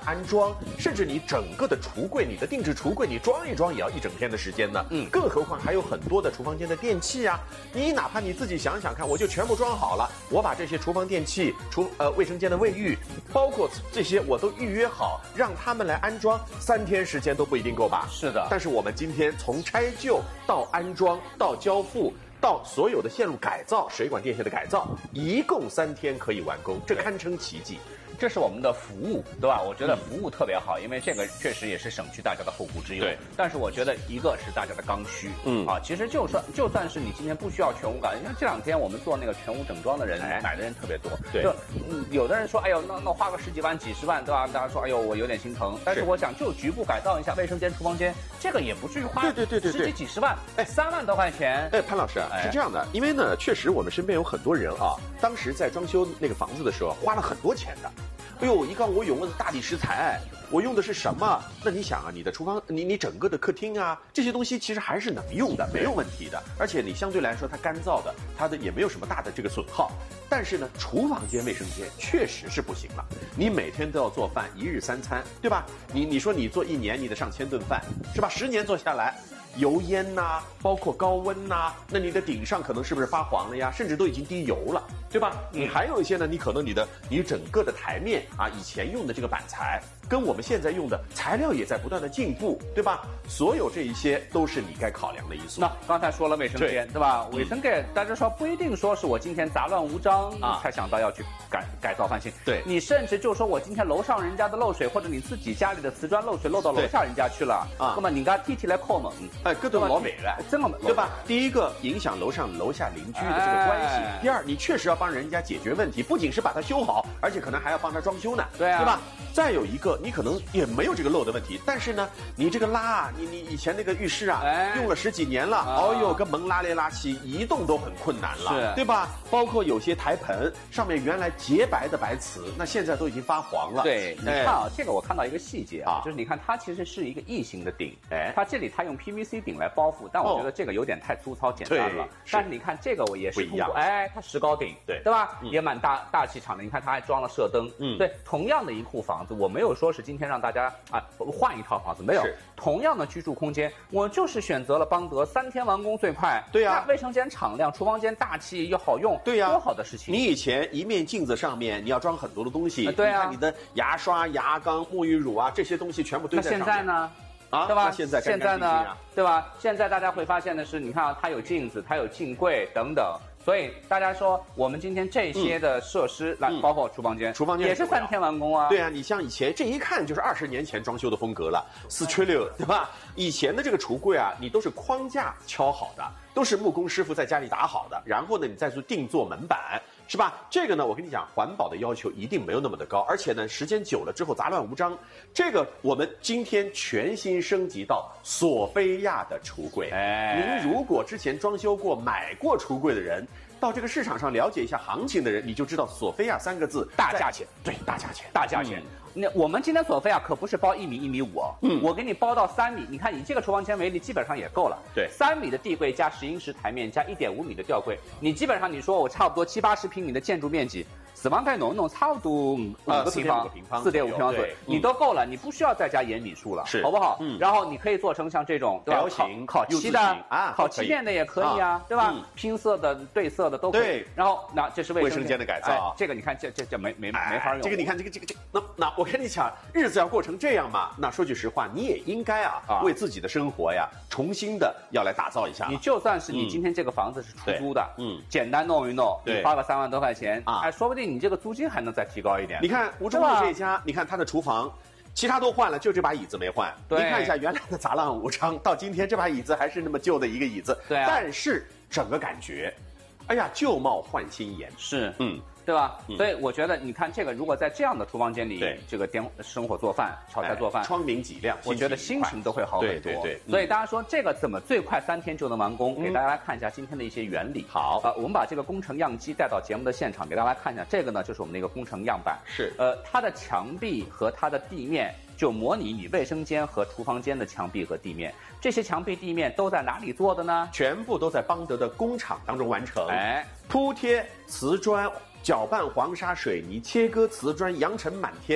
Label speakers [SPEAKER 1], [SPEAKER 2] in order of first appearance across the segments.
[SPEAKER 1] 安装，甚至你整个的橱柜，你的定制橱柜，你装一装也要一整天的时间呢。更何况还有很多的厨房间的电器啊，你哪怕你自己想想看，我就全部装好了，我把这些厨房电器、卫生间的卫浴，包括这些我都预约好，让他们来安装，3天时间都不一定够吧？
[SPEAKER 2] 是的。
[SPEAKER 1] 但是我们今天从拆旧到安装到交付，到所有的线路改造、水管电线的改造，一共3天可以完工，这堪称奇迹。
[SPEAKER 2] 这是我们的服务，对吧？我觉得服务特别好，因为这个确实也是省去大家的后顾之忧。
[SPEAKER 1] 对。
[SPEAKER 2] 但是我觉得一个是大家的刚需，其实就算是你今天不需要全屋改，因为这2天我们做那个全屋整装的人，买的人特别多。
[SPEAKER 1] 对。
[SPEAKER 2] 就有的人说，哎呦，那花个10几万、几十万，对吧？大家说，哎呦，我有点心疼。但是我想，就局部改造一下卫生间、厨房间，这个也不至于花10几几十万，3万多块钱。
[SPEAKER 1] 潘老师是这样的，因为呢，确实我们身边有很多人啊，当时在装修那个房子的时候花了很多钱的。哎呦，一告我用的是大理石材，我用的是什么？那你想啊，你的厨房，你整个的客厅啊，这些东西其实还是能用的，没有问题的。而且你相对来说它干燥的，它的也没有什么大的这个损耗。但是呢，厨房间、卫生间确实是不行了。你每天都要做饭，1日3餐，对吧？你说你做1年，你得上1000顿饭，是吧10年做下来。油烟呐，包括高温呐，那你的顶上可能是不是发黄了呀？甚至都已经滴油了，对吧？你还有一些呢，你可能你整个的台面啊，以前用的这个板材，跟我们现在用的材料也在不断的进步，对吧？所有这一些都是你该考量的因素。
[SPEAKER 2] 那刚才说了卫生间，对吧？卫生间，大家说不一定说是我今天杂乱无章才想到要去改造翻新，
[SPEAKER 1] 对
[SPEAKER 2] 你甚至就说我今天楼上人家的漏水，或者你自己家里的瓷砖漏水漏到楼下人家去了啊，那么你家提来扣门。
[SPEAKER 1] 各种老美了，
[SPEAKER 2] 真的
[SPEAKER 1] 对吧？第一个影响楼上楼下邻居的这个关系，第二，你确实要帮人家解决问题，不仅是把它修好，而且可能还要帮他装修呢，
[SPEAKER 2] 对啊，
[SPEAKER 1] 对吧？再有一个，你可能也没有这个漏的问题，但是呢，你这个拉啊，你以前那个浴室啊，用了10几年了，哦呦，跟门拉来拉去，移动都很困难了，对吧？包括有些台盆上面原来洁白的白瓷，那现在都已经发黄了。
[SPEAKER 2] 对，你看啊，这个我看到一个细节啊，就是你看它其实是一个异形的顶，它这里它用 PVC 顶来包覆，但我觉得这个有点太粗糙简单了。但是你看这个我也是不一样，它石膏顶，对吧？也蛮大气场的。你看它还装了射灯，对，同样的一户房子，我没有说是今天让大家换一套房子，没有，同样的居住空间，我就是选择了邦德3天完工最快。
[SPEAKER 1] 对呀，
[SPEAKER 2] 卫生间敞亮，厨房间大气又好用，
[SPEAKER 1] 对呀，
[SPEAKER 2] 多好的事情！
[SPEAKER 1] 你以前一面镜子上面你要装很多的东西，
[SPEAKER 2] 对啊，
[SPEAKER 1] 你看你的牙刷、牙缸、沐浴乳啊这些东西全部堆在上面。
[SPEAKER 2] 那现在呢？对吧？现在呢？对吧？现在大家会发现的是，你看它有镜子，它有镜柜等等，所以大家说我们今天这些的设施，来包括厨房间也是3天完工啊。
[SPEAKER 1] 对啊，你像以前这一看就是20年前装修的风格了，4x6，对吧？以前的这个橱柜啊，你都是框架敲好的，都是木工师傅在家里打好的，然后呢，你再去定做门板。是吧？这个呢，我跟你讲，环保的要求一定没有那么的高，而且呢，时间久了之后杂乱无章。这个我们今天全新升级到索菲亚的橱柜。您如果之前装修过、买过橱柜的人，到这个市场上了解一下行情的人，你就知道索菲亚3个字，
[SPEAKER 2] 大价钱。
[SPEAKER 1] 对，大价钱，
[SPEAKER 2] 大价钱。那我们今天索菲亚可不是包1米、1米5哦，我给你包到3米。你看，以这个厨房间为例，基本上也够了。
[SPEAKER 1] 对
[SPEAKER 2] ，3米的地柜加10英石台面加1.5米的吊柜，你基本上你说我差不多70、80平米的建筑面积，4万块弄一弄，差不多5个平方，4.5平方左右，你都够了，你不需要再加延米数了，好不好？然后你可以做成像这种
[SPEAKER 1] 条形、
[SPEAKER 2] 烤漆的烤漆面的也可以啊，对吧？拼色的、对色的都可以。然后那这是卫生
[SPEAKER 1] 间的改造，
[SPEAKER 2] 这个你看这没法用。
[SPEAKER 1] 这个你看这个那我跟你讲，日子要过成这样嘛，那说句实话，你也应该为自己的生活呀重新的要来打造一下。
[SPEAKER 2] 你就算是你今天这个房子是出租的，简单弄一弄，你花个3万多块钱说不定你这个租金还能再提高一点。
[SPEAKER 1] 你看吴中路这家，你看他的厨房，其他都换了，就这把椅子没换。你看一下原来的杂乱无章，到今天这把椅子还是那么旧的一个椅子。
[SPEAKER 2] 对啊，
[SPEAKER 1] 但是整个感觉，哎呀，旧貌换新颜。
[SPEAKER 2] 是，对吧？所以我觉得，你看这个，如果在这样的厨房间里，这个生火做饭、炒菜做饭，
[SPEAKER 1] 窗明几亮，
[SPEAKER 2] 我觉得心情都会好很多。
[SPEAKER 1] 对。
[SPEAKER 2] 所以大家说这个怎么最快3天就能完工？给大家来看一下今天的一些原理。
[SPEAKER 1] 好，
[SPEAKER 2] 我们把这个工程样机带到节目的现场，给大家来看一下。这个呢，就是我们的一个工程样板。
[SPEAKER 1] 是，
[SPEAKER 2] 它的墙壁和它的地面就模拟你卫生间和厨房间的墙壁和地面。这些墙壁、地面都在哪里做的呢？
[SPEAKER 1] 全部都在邦德的工厂当中完成。铺贴瓷砖。搅拌黄沙水泥，切割瓷砖，扬尘满天，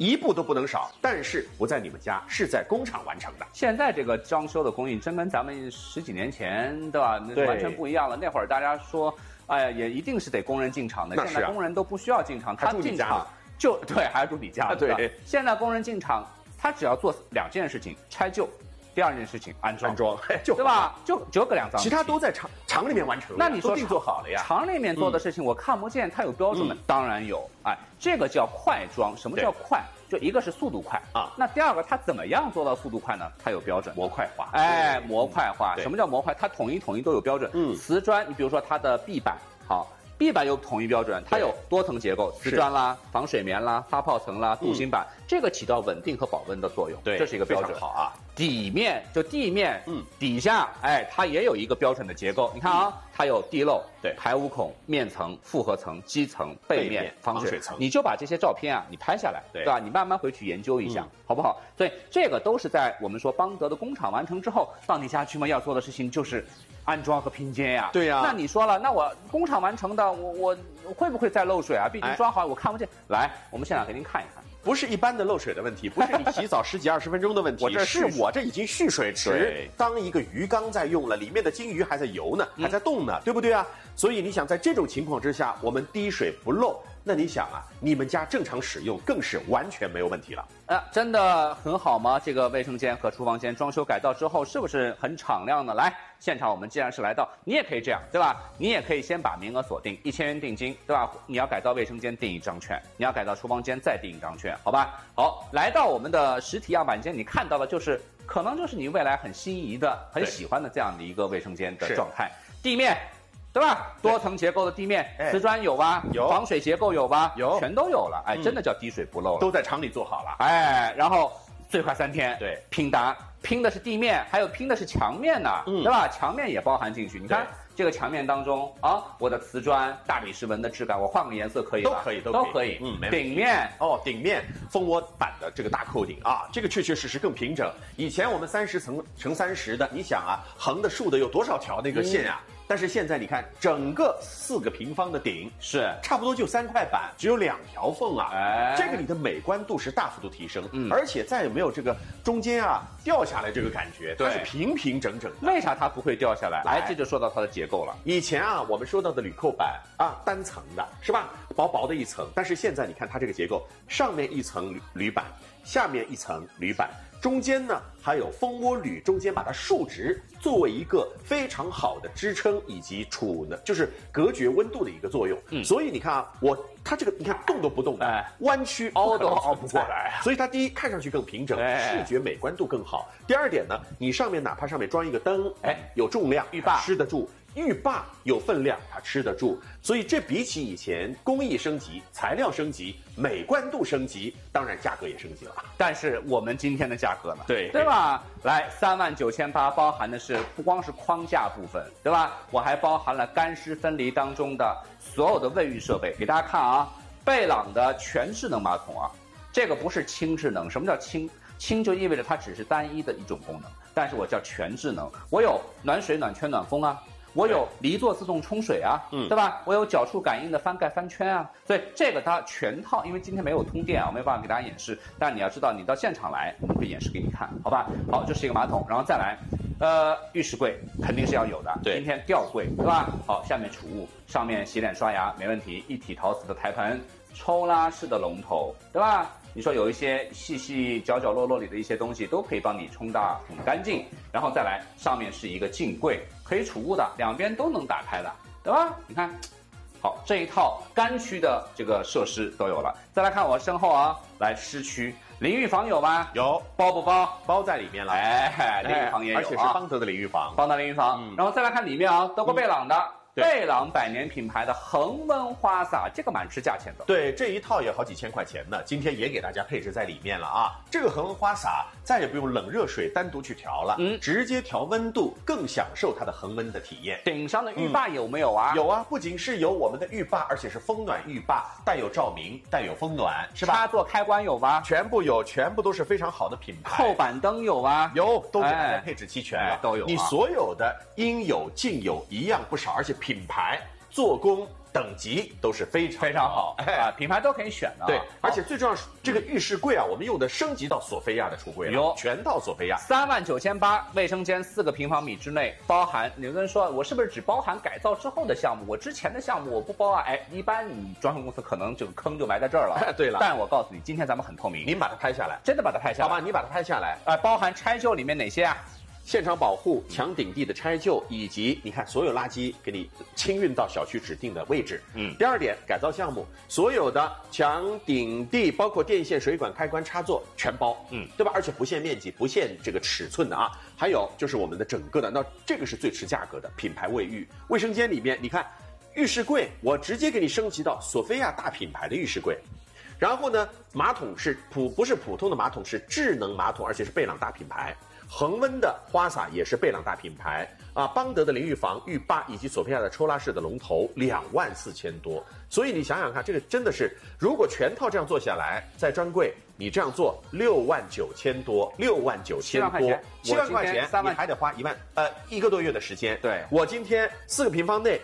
[SPEAKER 1] 一步都不能少。但是不在你们家，是在工厂完成的。
[SPEAKER 2] 现在这个装修的工艺真跟咱们10几年前，对吧？
[SPEAKER 1] 对，
[SPEAKER 2] 完全不一样了。那会儿大家说，哎呀，也一定是得工人进厂的。现在工人都不需要进厂，他进厂就对，还要住你家。
[SPEAKER 1] 对，
[SPEAKER 2] 现在工人进厂，他只要做2件事情：拆旧。第2件事情安装，对吧？就搁2张，
[SPEAKER 1] 其他都在厂里面完成了。
[SPEAKER 2] 那你说
[SPEAKER 1] 都定做好了呀？
[SPEAKER 2] 厂里面做的事情我看不见，它有标准吗？当然有。哎，这个叫快装。什么叫快？就一个是速度快啊，那第2个它怎么样做到速度快呢？它有标准，
[SPEAKER 1] 模块化。
[SPEAKER 2] 哎，模块化。什么叫模块？它统一都有标准。瓷砖，你比如说它的壁板，好。壁板有统一标准，它有多层结构，瓷砖啦、防水棉啦、发泡层啦、镀锌板，这个起到稳定和保温的作用。
[SPEAKER 1] 对，
[SPEAKER 2] 这是一个标准。
[SPEAKER 1] 好啊。
[SPEAKER 2] 底面就地面，底下，哎，它也有一个标准的结构。你看啊，它有地漏、
[SPEAKER 1] 对，
[SPEAKER 2] 排污孔、面层、复合层、基层、背面、防水
[SPEAKER 1] 层。
[SPEAKER 2] 你就把这些照片啊，你拍下来，对吧？你慢慢回去研究一下，好不好？所以这个都是在我们说邦德的工厂完成之后，到你家去嘛，要做的事情就是安装和拼接呀。
[SPEAKER 1] 对呀。
[SPEAKER 2] 那你说了，那我工厂完成的，我会不会再漏水啊？毕竟装好我看不见。来，我们现场给您看一看。
[SPEAKER 1] 不是一般的漏水的问题，不是你洗澡10几20分钟的问题，我这已经蓄水池当一个鱼缸在用了，里面的金鱼还在游呢，还在动呢，对不对啊？所以你想在这种情况之下，我们滴水不漏，那你想啊，你们家正常使用更是完全没有问题了。
[SPEAKER 2] 真的很好吗？这个卫生间和厨房间装修改造之后，是不是很敞亮呢？来，现场我们既然是来到，你也可以这样，对吧？你也可以先把名额锁定，1000元定金，对吧？你要改造卫生间订1张券，你要改造厨房间再订1张券，好吧？好，来到我们的实体样板间，你看到的就是可能就是你未来很心仪的、很喜欢的这样的一个卫生间的状态，地面。对吧？多层结构的地面，瓷砖有吧？
[SPEAKER 1] 有。
[SPEAKER 2] 防水结构有吧？
[SPEAKER 1] 有，
[SPEAKER 2] 全都有了。哎，真的叫滴水不漏了。
[SPEAKER 1] 都在厂里做好了。
[SPEAKER 2] 哎，然后最快3天。
[SPEAKER 1] 对，
[SPEAKER 2] 拼搭拼的是地面，还有拼的是墙面呢，对吧？墙面也包含进去。你看这个墙面当中啊，我的瓷砖大理石纹的质感，我换个颜色可以吧？都可以。顶面
[SPEAKER 1] 顶面蜂窝板的这个大扣顶啊，这个确确实实更平整。以前我们30层乘30的，你想啊，横的竖的有多少条那个线啊？但是现在你看，整个4个平方的顶
[SPEAKER 2] 是
[SPEAKER 1] 差不多就3块板，只有2条缝啊，这个你的美观度是大幅度提升，而且再也没有这个中间啊掉下来这个感觉，它是平平整整的。
[SPEAKER 2] 为啥它不会掉下来？哎，这就说到它的结构了。
[SPEAKER 1] 以前啊，我们说到的铝扣板啊，单层的是吧，薄薄的一层，但是现在你看它这个结构，上面一层铝板，下面一层铝板。中间呢还有蜂窝铝，中间把它竖直，作为一个非常好的支撑以及就是隔绝温度的一个作用。所以你看啊，它这个你看动都不动的，弯曲
[SPEAKER 2] 凹都凹不过来，
[SPEAKER 1] 所以它第一看上去更平整，视觉美观度更好。第2点呢，你上面哪怕上面装一个灯，有重量，
[SPEAKER 2] 浴霸
[SPEAKER 1] 吃得住。浴霸有分量，它吃得住，所以这比起以前工艺升级、材料升级、美观度升级，当然价格也升级了。
[SPEAKER 2] 但是我们今天的价格呢？
[SPEAKER 1] 对
[SPEAKER 2] 吧？来，39800包含的是不光是框架部分，对吧？我还包含了干湿分离当中的所有的卫浴设备。给大家看啊，贝朗的全智能马桶啊，这个不是轻智能。什么叫轻？轻就意味着它只是单一的一种功能，但是我叫全智能。我有暖水、暖圈、暖风啊。我有离座自动冲水啊，对吧？我有脚触感应的翻盖翻圈啊，所以这个它全套。因为今天没有通电啊，我没有办法给大家演示。但你要知道，你到现场来，我们会演示给你看，好吧？好，这是一个马桶，然后再来，浴室柜肯定是要有的。
[SPEAKER 1] 对，
[SPEAKER 2] 今天吊柜，对吧？好，下面储物，上面洗脸刷牙没问题，一体陶瓷的台盆，抽拉式的龙头，对吧？你说有一些细细角角落落里的一些东西都可以帮你冲大很干净，然后再来上面是一个镜柜，可以储物的，两边都能打开的，对吧？你看，好，这一套干区的这个设施都有了。再来看我身后啊，来湿区，淋浴房有吗？
[SPEAKER 1] 有，
[SPEAKER 2] 包不包？
[SPEAKER 1] 包在里面了。
[SPEAKER 2] 淋浴房也有
[SPEAKER 1] 而且是邦德的淋浴房，
[SPEAKER 2] 邦德淋浴房。然后再来看里面啊，德国贝朗的。贝朗100年品牌的恒温花洒，这个蛮吃价钱的。
[SPEAKER 1] 对，这一套也好几千块钱呢。今天也给大家配置在里面了啊。这个恒温花洒再也不用冷热水单独去调了，直接调温度，更享受它的恒温的体验。
[SPEAKER 2] 顶上的浴霸有没有啊？
[SPEAKER 1] 有啊，不仅是有我们的浴霸，而且是风暖浴霸，带有照明，带有风暖，是吧？
[SPEAKER 2] 插座开关有吗？
[SPEAKER 1] 全部有，全部都是非常好的品牌。
[SPEAKER 2] 后板灯有吗？
[SPEAKER 1] 有，都给大家配置齐全
[SPEAKER 2] 都有。
[SPEAKER 1] 你所有的应有尽有，一样不少，而且品牌。做工等级都是非常
[SPEAKER 2] 好啊，品牌都可以选的。
[SPEAKER 1] 对，而且最重要是这个浴室柜啊，我们用的升级到索菲亚的橱柜了，全套索菲亚
[SPEAKER 2] ，39800，卫生间4个平方米之内，包含。有的人说我是不是只包含改造之后的项目？我之前的项目我不包啊。哎，一般你装修公司可能这个坑就埋在这儿了。
[SPEAKER 1] 对了，
[SPEAKER 2] 但我告诉你，今天咱们很透明，
[SPEAKER 1] 您把它拍下来，
[SPEAKER 2] 真的把它拍下来，
[SPEAKER 1] 好吧？你把它拍下来，
[SPEAKER 2] 包含拆旧里面哪些啊？
[SPEAKER 1] 现场保护、墙顶地的拆旧，以及你看所有垃圾给你清运到小区指定的位置。第二点，改造项目，所有的墙顶地包括电线、水管、开关、插座全包，对吧？而且不限面积、不限这个尺寸的啊。还有就是我们的整个的，那这个是最吃价格的品牌卫浴卫生间里面，你看浴室柜，我直接给你升级到索菲亚大品牌的浴室柜。然后呢，马桶是不是普通的马桶，是智能马桶，而且是贝朗大品牌。恒温的花洒也是贝朗大品牌啊，邦德的淋浴房、浴霸以及索菲亚的抽拉式的龙头24000多。所以你想想看，这个真的是，如果全套这样做下来，在专柜你这样做69000多，69000多，7万块钱，你还得花1个多月的时间。
[SPEAKER 2] 对，
[SPEAKER 1] 我今天4个平方内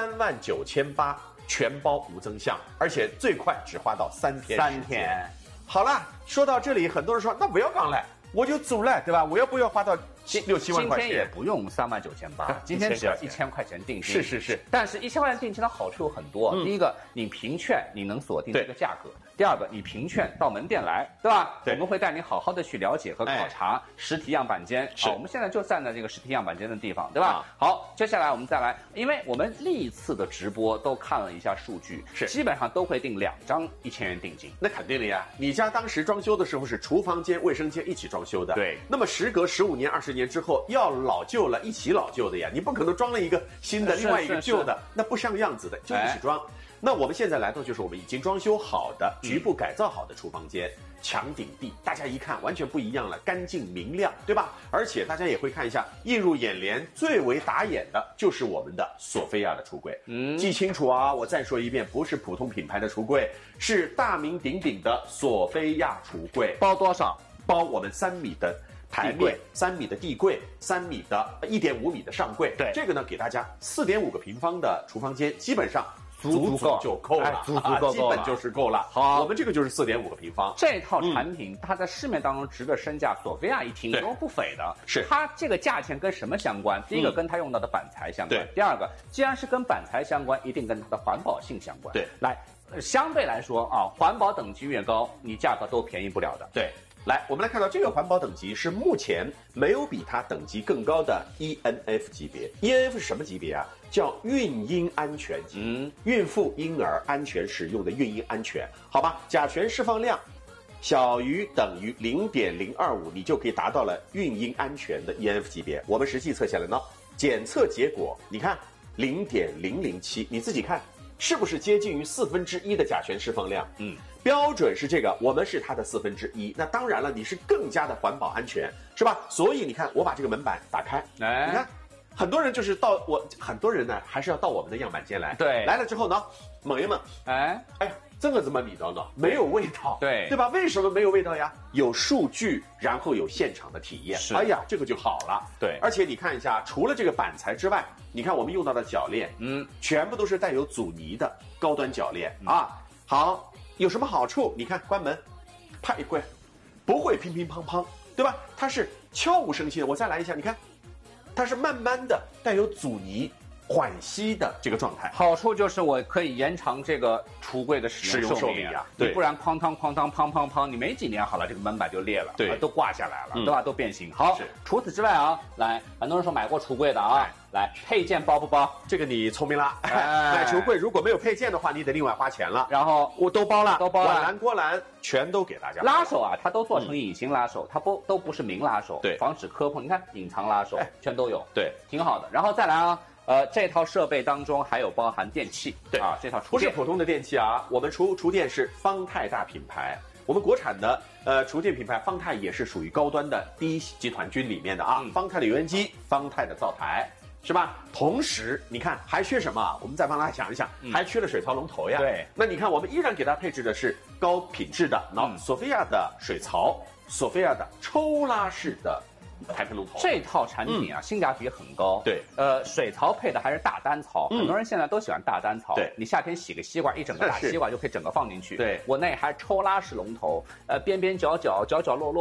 [SPEAKER 1] 39800，全包无增项，而且最快只花到3天。
[SPEAKER 2] 3天。
[SPEAKER 1] 好了，说到这里，很多人说那不要讲了。我就租了，对吧？我要不要花到6、7万块钱？
[SPEAKER 2] 今天也不用39800，今天只要1000块钱定金。
[SPEAKER 1] 是，
[SPEAKER 2] 但是1000块钱定金的好处有很多。第一个，你凭券你能锁定这个价格；第二个，你凭券到门店来，对吧？我们会带你好好的去了解和考察实体样板间。好，我们现在就站在这个实体样板间的地方，对吧？好，接下来我们再来，因为我们历次的直播都看了一下数据，基本上都会定2张1000元定金。
[SPEAKER 1] 那肯定的呀，你家当时装修的时候是厨房间、卫生间一起装修的，
[SPEAKER 2] 对。
[SPEAKER 1] 那么时隔15年、20年之后，要老旧了，一起老旧的呀，你不可能装了一个新的，另外一个旧的，那不像样子的，就一起装。那我们现在来到就是我们已经装修好的、局部改造好的厨房间，墙顶地，大家一看完全不一样了，干净明亮，对吧？而且大家也会看一下，映入眼帘、最为打眼的就是我们的索菲亚的橱柜。记清楚啊！我再说一遍，不是普通品牌的橱柜，是大名鼎鼎的索菲亚橱柜。
[SPEAKER 2] 包多少？
[SPEAKER 1] 包我们3米的台面，3米的地柜，3米的1.5米的上柜。
[SPEAKER 2] 对，
[SPEAKER 1] 这个呢给大家4.5个平方的厨房间，基本上
[SPEAKER 2] 足
[SPEAKER 1] 就够了，
[SPEAKER 2] 足够，
[SPEAKER 1] 基本就是够了。
[SPEAKER 2] 好，
[SPEAKER 1] 我们这个就是4.5个平方。
[SPEAKER 2] 这套产品它在市面当中值个身价，索菲亚一听都不菲的。
[SPEAKER 1] 是
[SPEAKER 2] 它这个价钱跟什么相关？第一个跟它用到的板材相关，第二个既然是跟板材相关，一定跟它的环保性相关。
[SPEAKER 1] 对，
[SPEAKER 2] 来，相对来说啊，环保等级越高，你价格都便宜不了的。
[SPEAKER 1] 对。来，我们来看到这个环保等级是目前没有比它等级更高的 ENF 级别。ENF 是什么级别啊？叫孕婴安全级。孕妇婴儿安全使用的孕婴安全，好吧？甲醛释放量小于等于0.025，你就可以达到了孕婴安全的 ENF 级别。我们实际测下来呢，检测结果你看0.007，你自己看是不是接近于1/4的甲醛释放量？标准是这个，我们是它的1/4。那当然了，你是更加的环保安全，是吧？所以你看，我把这个门板打开，你看，很多人就是很多人呢还是要到我们的样板间来。
[SPEAKER 2] 对，
[SPEAKER 1] 来了之后呢，猛一猛，这个怎么味道呢？没有味道，对吧？为什么没有味道呀？有数据，然后有现场的体验。哎呀，这个就好了。
[SPEAKER 2] 对，
[SPEAKER 1] 而且你看一下，除了这个板材之外，你看我们用到的铰链，全部都是带有阻尼的高端铰链啊。好，有什么好处？你看，关门，啪一关，不会乒乒乓乓，对吧？它是悄无声息的。我再来一下，你看，它是慢慢的带有阻尼。缓吸的这个状态，
[SPEAKER 2] 好处就是我可以延长这个橱柜的使用寿命啊，对，不然哐当哐当砰砰砰，你没几年好了，这个门板就裂了，
[SPEAKER 1] 对，
[SPEAKER 2] 都挂下来了，对吧？都变形。好，除此之外啊，来，很多人说买过橱柜的啊，来，配件包不包？
[SPEAKER 1] 这个你聪明了，买橱柜如果没有配件的话，你得另外花钱了。
[SPEAKER 2] 然后
[SPEAKER 1] 我都包了，
[SPEAKER 2] 碗
[SPEAKER 1] 篮、锅篮全都给大家。
[SPEAKER 2] 拉手啊，它都做成隐形拉手，它都不是明拉手，
[SPEAKER 1] 对，
[SPEAKER 2] 防止磕碰。你看，隐藏拉手全都有，
[SPEAKER 1] 对，
[SPEAKER 2] 挺好的。然后再来啊。这套设备当中还有包含电器，
[SPEAKER 1] 对啊，
[SPEAKER 2] 这套厨电
[SPEAKER 1] 不是普通的电器啊，我们厨电是方太大品牌，我们国产的厨电品牌方太也是属于高端的第一集团军里面的啊，方太的油烟机，方太的灶台，是吧？同时你看还缺什么？我们再帮大家想一想，还缺了水槽龙头呀。
[SPEAKER 2] 对，
[SPEAKER 1] 那你看我们依然给它配置的是高品质的索菲亚的水槽，索菲亚的抽拉式的台喷龙头。
[SPEAKER 2] 这套产品啊，性价比很高。
[SPEAKER 1] 对，
[SPEAKER 2] 水槽配的还是大单槽，很多人现在都喜欢大单槽。
[SPEAKER 1] 对，
[SPEAKER 2] 你夏天洗个西瓜，一整个大西瓜就可以整个放进去。
[SPEAKER 1] 对，
[SPEAKER 2] 我那还是抽拉式龙头，边边角角、角角落落。